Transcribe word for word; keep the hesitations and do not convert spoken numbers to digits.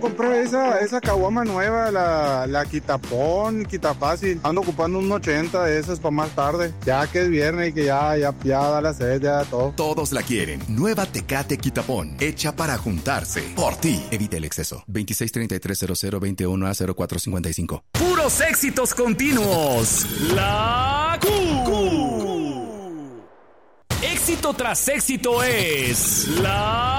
Compré esa, esa caguama nueva, la, la Quitapón, Quitafácil. Ando ocupando un ochenta de esas para más tarde. Ya que es viernes y que ya, ya, ya da la sed, ya todo. Todos la quieren. Nueva Tecate Quitapón, hecha para juntarse. Por ti. Evita el exceso. veintiséis treinta y tres cero cero veintiuno a cero cuatro cincuenta y cinco. Puros éxitos continuos. La Q. Éxito tras éxito es la